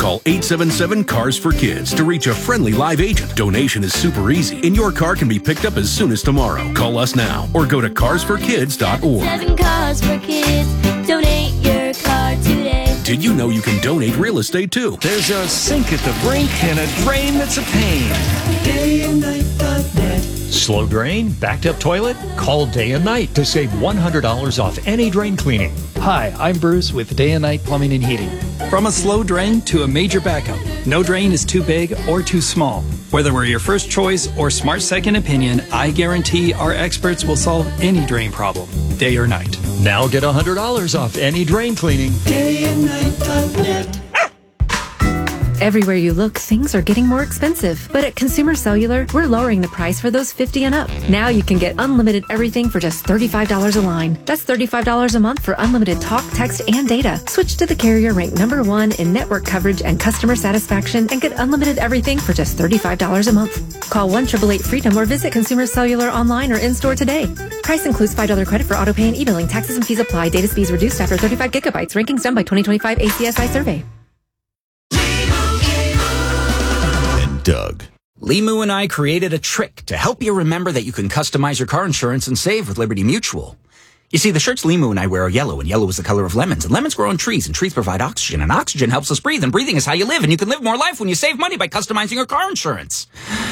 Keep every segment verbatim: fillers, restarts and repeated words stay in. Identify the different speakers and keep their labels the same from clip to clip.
Speaker 1: Call eight seven seven, C A R S for Kids to reach a friendly live agent. Donation is super easy, and your car can be picked up as soon as tomorrow. Call us now or go to cars for kids dot org.
Speaker 2: Seven Cars for Kids. Donate your car today.
Speaker 1: Did you know you can donate real estate too?
Speaker 3: There's a sink at the brink and a drain that's a pain. day and night dot net. Slow drain? Backed up toilet? Call Day and Night to save one hundred dollars off any drain cleaning.
Speaker 4: Hi, I'm Bruce with Day and Night Plumbing and Heating. From a slow drain to a major backup, no drain is too big or too small. Whether we're your first choice or smart second opinion, I guarantee our experts will solve any drain problem, day or night.
Speaker 3: Now get one hundred dollars off any drain cleaning. day and night dot net.
Speaker 5: Everywhere you look, things are getting more expensive. But at Consumer Cellular, we're lowering the price for those fifty and up. Now you can get unlimited everything for just thirty-five dollars a line. That's thirty-five dollars a month for unlimited talk, text, and data. Switch to the carrier ranked number one in network coverage and customer satisfaction and get unlimited everything for just thirty-five dollars a month. Call one eight eight eight FREEDOM or visit Consumer Cellular online or in-store today. Price includes five dollars credit for auto pay and e-billing. Taxes and fees apply. Data speeds reduced after thirty-five gigabytes. Rankings done by twenty twenty-five A C S I survey.
Speaker 6: Doug. Limu and I created a trick to help you remember that you can customize your car insurance and save with Liberty Mutual. You see, the shirts Limu and I wear are yellow, and yellow is the color of lemons, and lemons grow on trees, and trees provide oxygen, and oxygen helps us breathe, and breathing is how you live, and you can live more life when you save money by customizing your car insurance.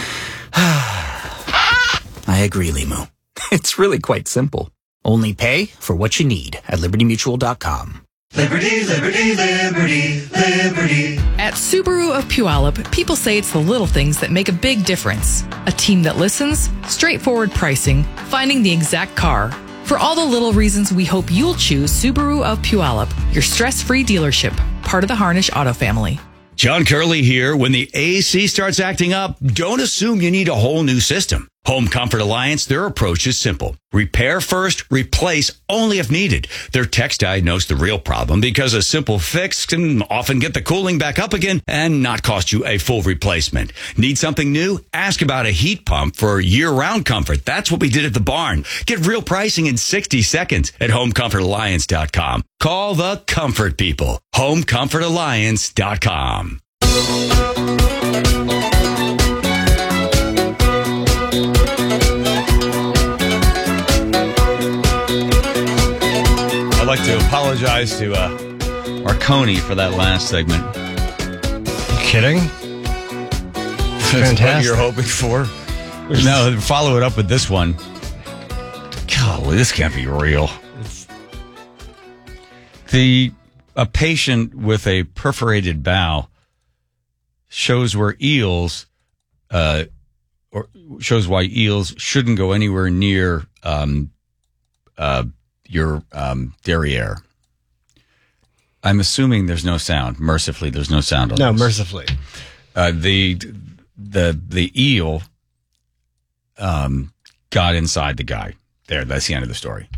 Speaker 6: I agree, Limu. It's really quite simple. Only pay for what you need at liberty mutual dot com.
Speaker 7: Liberty, liberty, liberty, liberty.
Speaker 8: At Subaru of Puyallup, people say it's the little things that make a big difference. A team that listens, straightforward pricing, finding the exact car. For all the little reasons, we hope you'll choose Subaru of Puyallup, your stress-free dealership, part of the Harnish Auto family.
Speaker 9: John Curley here. When the A C starts acting up, don't assume you need a whole new system. Home Comfort Alliance, their approach is simple. Repair first, replace only if needed. Their techs diagnose the real problem because a simple fix can often get the cooling back up again and not cost you a full replacement. Need something new? Ask about a heat pump for year-round comfort. That's what we did at the barn. Get real pricing in sixty seconds at home comfort alliance dot com. Call the comfort people. home comfort alliance dot com.
Speaker 10: I'd like to apologize to uh, Marconi for that last segment.
Speaker 11: Kidding?
Speaker 10: That's what you're hoping for? No, follow it up with this one. Golly, this can't be real. The a patient with a perforated bowel shows where eels, uh, or shows why eels shouldn't go anywhere near um, uh, your um, derriere. I'm assuming there's no sound. Mercifully, there's no sound on
Speaker 11: No,
Speaker 10: this.
Speaker 11: mercifully.
Speaker 10: Uh, the the the eel um, got inside the guy. There, that's the end of the story.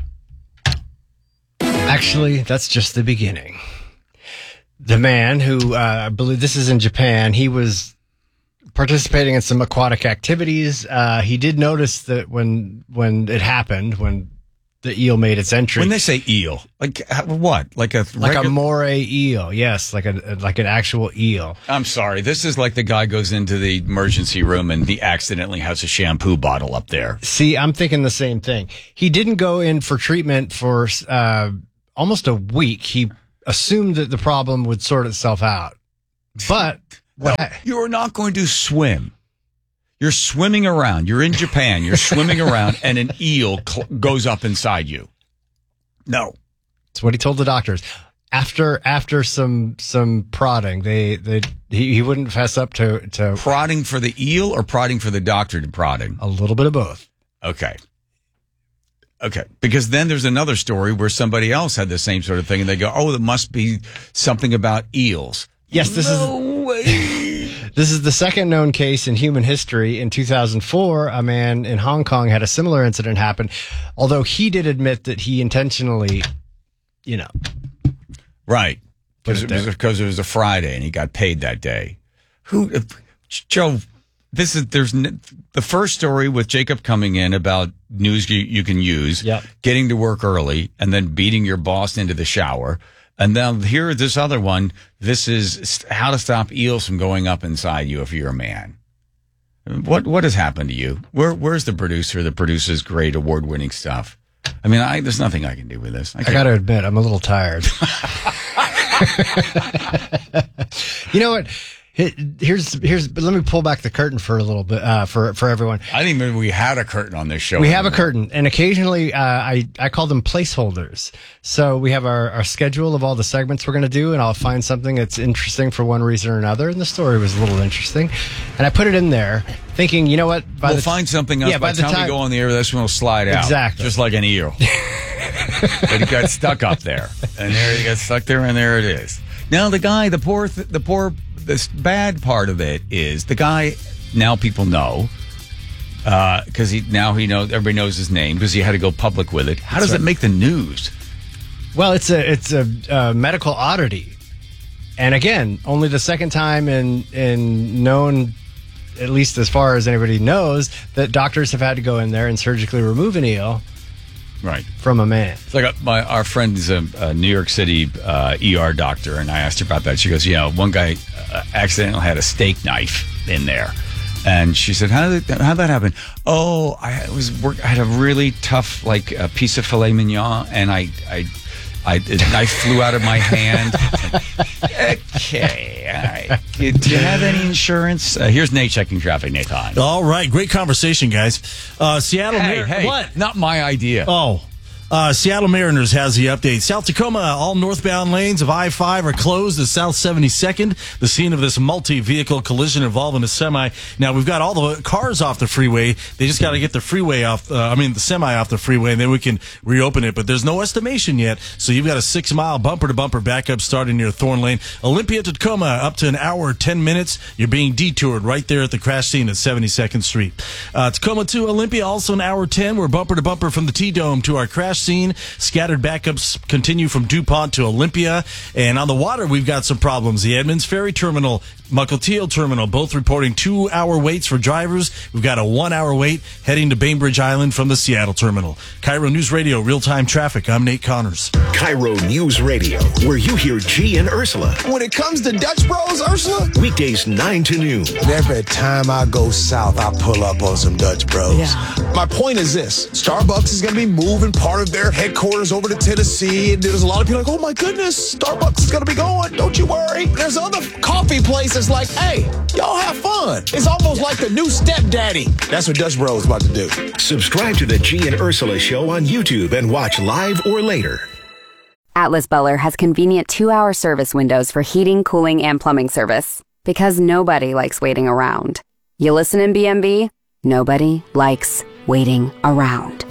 Speaker 11: Actually, that's just the beginning. The man who, uh, I believe this is in Japan, he was participating in some aquatic activities. Uh, he did notice that when when it happened, when the eel made its entry.
Speaker 10: When they say eel, like what? Like a
Speaker 11: like
Speaker 10: regu-
Speaker 11: a moray eel, yes, like a like an actual eel.
Speaker 10: I'm sorry. This is like the guy goes into the emergency room and he accidentally has a shampoo bottle up there.
Speaker 11: See, I'm thinking the same thing. He didn't go in for treatment for uh, almost a week. He assumed that the problem would sort itself out. But
Speaker 10: no, you are not going to swim. You're swimming around. You're in Japan. You're swimming around, and an eel cl- goes up inside you. No,
Speaker 11: that's what he told the doctors. After after some some prodding, they they he, he wouldn't fess up to to
Speaker 10: prodding for the eel or prodding for the doctor to prodding.
Speaker 11: A little bit of both.
Speaker 10: Okay. Okay, because then there's another story where somebody else had the same sort of thing, and they go, "Oh, there must be something about eels."
Speaker 11: Yes, this
Speaker 10: no
Speaker 11: is
Speaker 10: way.
Speaker 11: This is the second known case in human history. In two thousand four, a man in Hong Kong had a similar incident happen, although he did admit that he intentionally, you know,
Speaker 10: right, because it, it, because it was a Friday and he got paid that day. Who, Joe? This is there's the first story with Jacob coming in about news you, you can use,
Speaker 11: yep.
Speaker 10: getting to work early, and then beating your boss into the shower. And now here, this other one, this is how to stop eels from going up inside you if you're a man. What what has happened to you? Where Where's the producer that produces great award-winning stuff? I mean, I, there's nothing I can do with this. I,
Speaker 11: I got to admit, I'm a little tired. You know what? Here's here's. Let me pull back the curtain for a little bit uh, for for everyone.
Speaker 10: I didn't even know we had a curtain on this show.
Speaker 11: We have a curtain, and occasionally uh, I I call them placeholders. So we have our, our schedule of all the segments we're going to do, and I'll find something that's interesting for one reason or another. And the story was a little interesting, and I put it in there, thinking, you know what? By
Speaker 10: we'll
Speaker 11: the
Speaker 10: find something else.
Speaker 11: Yeah,
Speaker 10: by, by the time, time we go on the air, this one will slide out.
Speaker 11: Exactly,
Speaker 10: just like an eel. But he got stuck up there, and there he got stuck there, and there it is. Now the guy, the poor, th- the poor. This bad part of it is the guy. Now people know because uh, he now he knows everybody knows his name because he had to go public with it. How That's does right. it make the news?
Speaker 11: Well, it's a it's a, a medical oddity, and again, only the second time in in known, at least as far as anybody knows, that doctors have had to go in there and surgically remove an eel.
Speaker 10: Right.
Speaker 11: From a man.
Speaker 10: It's like a, my, our friend is a, a New York City uh, E R doctor, and I asked her about that. She goes, yeah, one guy uh, accidentally had a steak knife in there. And she said, how did that, how'd that happen? Oh, I was work, I had a really tough, like, a piece of filet mignon, and I, I, I, the knife flew out of my hand. Okay, all right. Do, do you have any insurance? Uh, here's Nate checking traffic, Nathan.
Speaker 12: All right, great conversation, guys. Uh, Seattle.
Speaker 10: Hey,
Speaker 12: Mar-
Speaker 10: hey,
Speaker 12: what?
Speaker 10: Not my idea.
Speaker 12: Oh. Uh, Seattle Mariners has the update. South Tacoma, all northbound lanes of I five are closed at South seventy-second, the scene of this multi-vehicle collision involving a semi. Now, we've got all the cars off the freeway. They just got to get the freeway off, uh, I mean, the semi off the freeway, and then we can reopen it. But there's no estimation yet, so you've got a six-mile bumper-to-bumper backup starting near Thorn Lane. Olympia to Tacoma, up to an hour, ten minutes. You're being detoured right there at the crash scene at seventy-second Street. Uh, Tacoma to Olympia, also an hour ten. We're bumper-to-bumper from the T-Dome to our crash scene. Scattered backups continue from DuPont to Olympia. And on the water, we've got some problems. The Edmonds Ferry Terminal, Mukilteo Terminal, both reporting two-hour waits for drivers. We've got a one-hour wait heading to Bainbridge Island from the Seattle Terminal. Cairo News Radio, real-time traffic. I'm Nate Connors.
Speaker 13: Cairo News Radio, where you hear G and Ursula.
Speaker 14: When it comes to Dutch Bros, Ursula?
Speaker 13: Weekdays nine to noon.
Speaker 14: Every time I go south, I pull up on some Dutch Bros. Yeah. My point is this. Starbucks is going to be moving part of their headquarters over to Tennessee, and there's a lot of people like, oh my goodness, Starbucks is going to be going. Don't you worry. There's other coffee places like, hey, y'all have fun. It's almost like the new stepdaddy. That's what Dutch Bros is about to do.
Speaker 13: Subscribe to the G and Ursula Show on YouTube and watch live or later.
Speaker 15: Atlas Beller has convenient two-hour service windows for heating, cooling, and plumbing service. Because nobody likes waiting around. You listen in B M B? Nobody likes waiting around.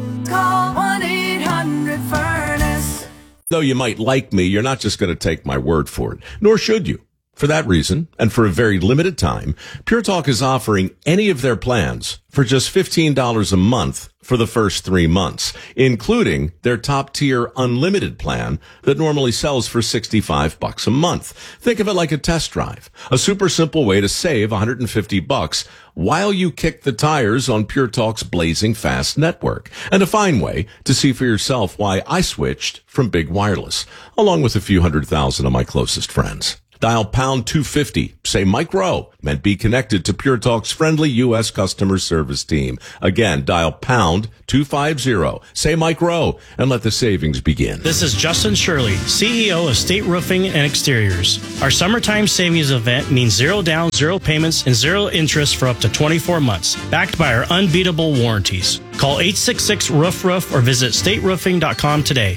Speaker 16: Call one eight hundred furnace.
Speaker 17: Though you might like me, you're not just going to take my word for it, nor should you. For that reason, and for a very limited time, Pure Talk is offering any of their plans for just fifteen dollars a month for the first three months, including their top-tier unlimited plan that normally sells for sixty-five bucks a month. Think of it like a test drive, a super simple way to save one hundred fifty bucks while you kick the tires on Pure Talk's blazing fast network, and a fine way to see for yourself why I switched from big wireless, along with a few hundred thousand of my closest friends. Dial pound two fifty, say Mike Rowe, and be connected to Pure Talk's friendly U S customer service team. Again, dial pound two fifty, say Mike Rowe, and let the savings begin.
Speaker 18: This is Justin Shirley, C E O of State Roofing and Exteriors. Our summertime savings event means zero down, zero payments, and zero interest for up to twenty-four months, backed by our unbeatable warranties. Call eight six six, roof roof or visit state roofing dot com today.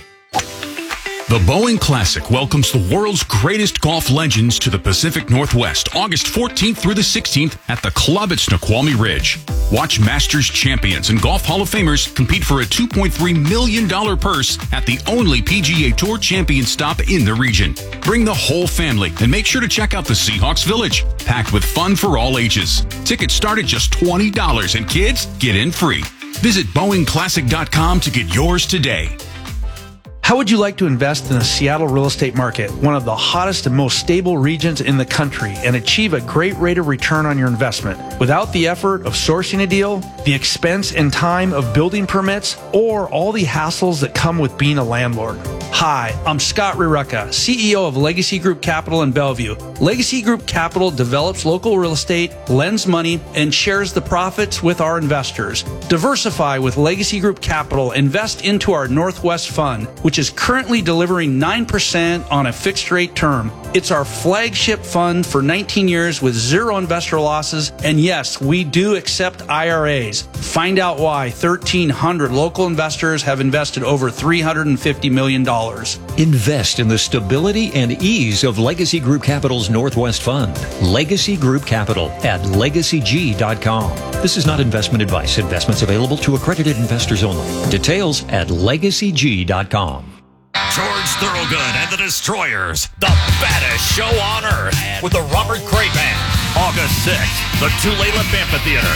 Speaker 1: The Boeing Classic welcomes the world's greatest golf legends to the Pacific Northwest, August fourteenth through the sixteenth at the club at Snoqualmie Ridge. Watch Masters champions and Golf Hall of Famers compete for a two point three million dollars purse at the only P G A Tour champion stop in the region. Bring the whole family and make sure to check out the Seahawks Village, packed with fun for all ages. Tickets start at just twenty dollars and kids get in free. Visit Boeing Classic dot com to get yours today.
Speaker 19: How would you like to invest in the Seattle real estate market, one of the hottest and most stable regions in the country, and achieve a great rate of return on your investment without the effort of sourcing a deal, the expense and time of building permits, or all the hassles that come with being a landlord? Hi, I'm Scott Rirucka, C E O of Legacy Group Capital in Bellevue. Legacy Group Capital develops local real estate, lends money, and shares the profits with our investors. Diversify with Legacy Group Capital. Invest into our Northwest Fund, which is currently delivering nine percent on a fixed rate term. It's our flagship fund for nineteen years with zero investor losses. And yes, we do accept I R As. Find out why thirteen hundred local investors have invested over three hundred fifty million dollars.
Speaker 20: Invest in the stability and ease of Legacy Group Capital's Northwest Fund. Legacy Group Capital at legacy g dot com. This is not investment advice. Investments available to accredited investors only. Details at legacy g dot com.
Speaker 21: George Thorogood and the Destroyers, the baddest show on earth, with the Robert Cray Band. August sixth, the Tulalip Amphitheater.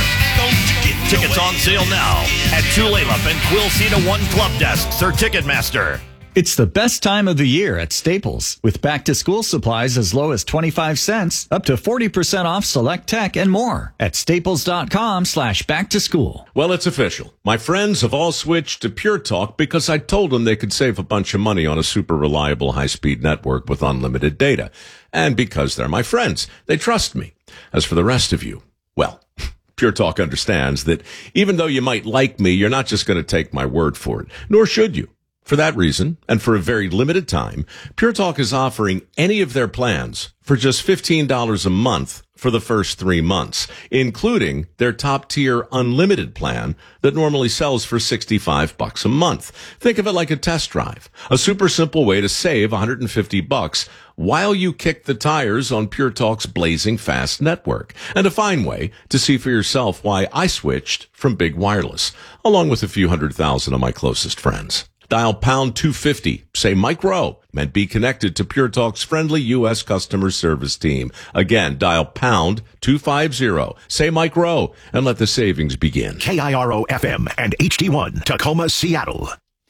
Speaker 21: Tickets on sale now at Tulalip and Quilcena One Club Desks or Ticketmaster.
Speaker 22: It's the best time of the year at Staples, with back-to-school supplies as low as twenty-five cents, up to forty percent off select tech and more at staples.com slash back-to-school.
Speaker 17: Well, it's official. My friends have all switched to Pure Talk because I told them they could save a bunch of money on a super reliable high-speed network with unlimited data. And because they're my friends, they trust me. As for the rest of you, well, Pure Talk understands that even though you might like me, you're not just going to take my word for it, nor should you. For that reason, and for a very limited time, Pure Talk is offering any of their plans for just fifteen dollars a month for the first three months, including their top-tier unlimited plan that normally sells for sixty-five bucks a month. Think of it like a test drive, a super simple way to save one hundred fifty bucks while you kick the tires on Pure Talk's blazing fast network, and a fine way to see for yourself why I switched from big wireless, along with a few hundred thousand of my closest friends. Dial pound two fifty, say Mike Rowe, and be connected to Pure Talk's friendly U S customer service team. Again, dial pound two fifty, say Mike Rowe, and let the savings begin.
Speaker 13: K I R O F M and H D one, Tacoma, Seattle.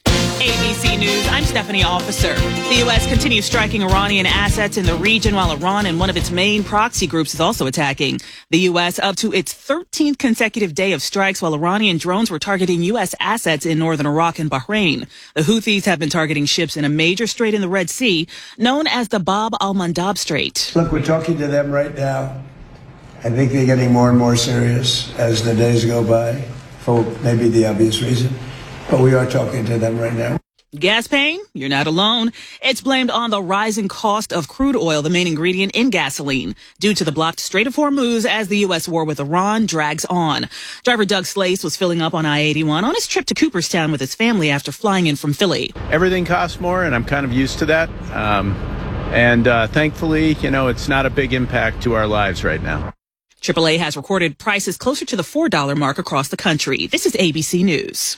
Speaker 23: A B C News, I'm Stephanie Officer. The U S continues striking Iranian assets in the region while Iran and one of its main proxy groups is also attacking. The U S up to its thirteenth consecutive day of strikes while Iranian drones were targeting U S assets in northern Iraq and Bahrain. The Houthis have been targeting ships in a major strait in the Red Sea known as the Bab al-Mandab Strait.
Speaker 24: Look, we're talking to them right now. I think they're getting more and more serious as the days go by, for maybe the obvious reason. But we are talking to them right now.
Speaker 23: Gas pain? You're not alone. It's blamed on the rising cost of crude oil, the main ingredient in gasoline, due to the blocked Strait of Hormuz as the U S war with Iran drags on. Driver Doug Slace was filling up on I eighty-one on his trip to Cooperstown with his family after flying in from Philly.
Speaker 25: Everything costs more, and I'm kind of used to that. Um, and uh, thankfully, you know, it's not a big impact to our lives right now.
Speaker 23: triple A has recorded prices closer to the four dollar mark across the country. This is A B C News.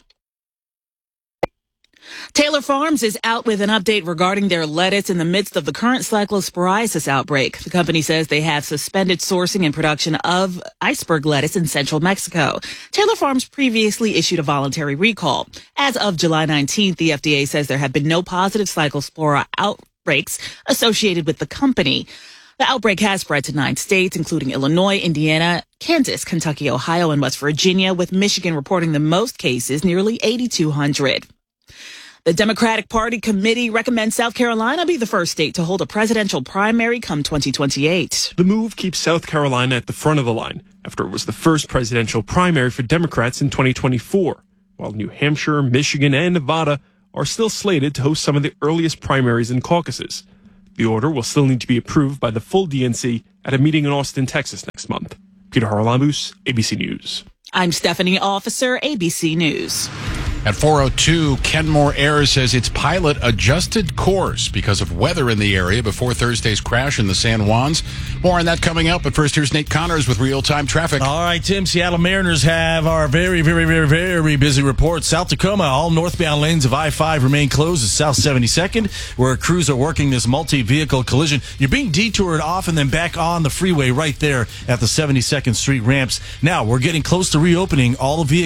Speaker 23: Taylor Farms is out with an update regarding their lettuce in the midst of the current cyclosporiasis outbreak. The company says they have suspended sourcing and production of iceberg lettuce in central Mexico. Taylor Farms previously issued a voluntary recall. As of July nineteenth, the F D A says there have been no positive cyclospora outbreaks associated with the company. The outbreak has spread to nine states, including Illinois, Indiana, Kansas, Kentucky, Ohio, and West Virginia, with Michigan reporting the most cases, nearly eighty-two hundred. The Democratic Party committee recommends South Carolina be the first state to hold a presidential primary come twenty twenty-eight.
Speaker 26: The move keeps South Carolina at the front of the line after it was the first presidential primary for Democrats in twenty twenty-four, while New Hampshire, Michigan, and Nevada are still slated to host some of the earliest primaries and caucuses. The order will still need to be approved by the full D N C at a meeting in Austin, Texas next month. Peter Haralambous, A B C News.
Speaker 23: I'm Stephanie Officer, A B C News.
Speaker 27: At four oh two, Kenmore Air says its pilot adjusted course because of weather in the area before Thursday's crash in the San Juans. More on that coming up, but first here's Nate Connors with real-time traffic.
Speaker 12: All right, Tim, Seattle Mariners have our very, very, very, very busy report. South Tacoma, all northbound lanes of I five remain closed at South seventy-second, where crews are working this multi-vehicle collision. You're being detoured off and then back on the freeway right there at the seventy-second Street ramps. Now, we're getting close to reopening all the vehicles.